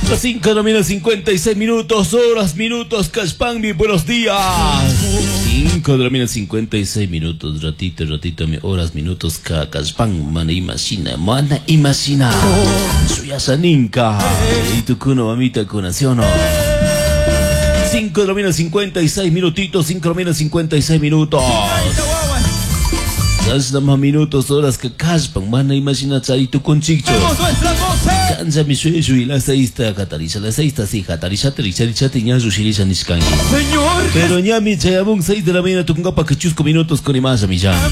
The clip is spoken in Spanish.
Las 5 de la mañana, 56 minutos, horas, minutos, Cashpangmi, buenos días. 5 de la mañana, 56 minutos, ratito, horas, minutos, Cashpang, mana imagina. Suya saninka, y tu kuno, mamita, kunación. 5 de la mañana, 56 minutitos, 5 de la mañana, 56 minutos. Las más minutos, horas, que Cashpang, mana imagina, charito con chicho. Kanza mi sueño y la seista catariza, la seista sí, catariza, tricha, tiña, sushiriza, niskangi. Señor. Pero ya mi chayabón, 6 de la mañana, tu pa que chusco minutos con imasa, mi ya.